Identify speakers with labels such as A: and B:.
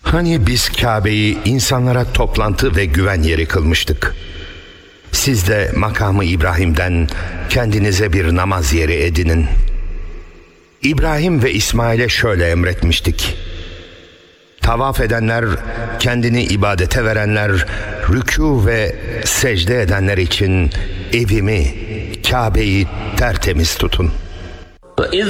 A: Hani biz Kabe'yi insanlara toplantı ve güven yeri kılmıştık. Siz de makamı İbrahim'den kendinize bir namaz yeri edinin. İbrahim ve İsmail'e şöyle emretmiştik: tavaf edenler, kendini ibadete verenler, rükû ve secde edenler için evimi, Kabe'yi tertemiz tutun.